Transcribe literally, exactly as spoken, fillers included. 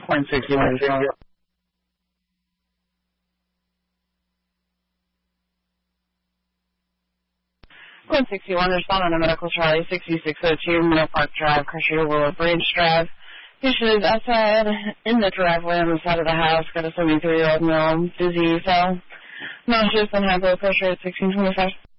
one sixty-one is wrong. one sixty-one, responding to Medical Charlie, sixty-six oh two, Middle Park Drive, Crusader Willow Bridge Drive. Patient is outside in the driveway on the side of the house, got a seventy-three-year-old male, dizzy, fell, nauseous, and high blood pressure at sixteen twenty-five.